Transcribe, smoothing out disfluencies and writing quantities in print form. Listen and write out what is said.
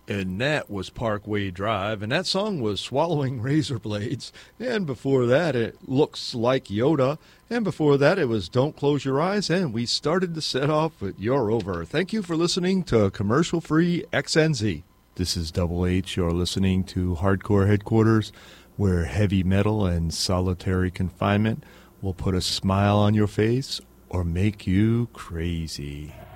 And that was Parkway Drive, and that song was Swallowing Razor Blades. And before that, it Looks Like Yoda. And before that, it was Don't Close Your Eyes. And we started the set off with You're Over. Thank you for listening to Commercial-Free XNZ. This is Double H. You're listening to Hardcore Headquarters, where heavy metal and solitary confinement will put a smile on your face or make you crazy.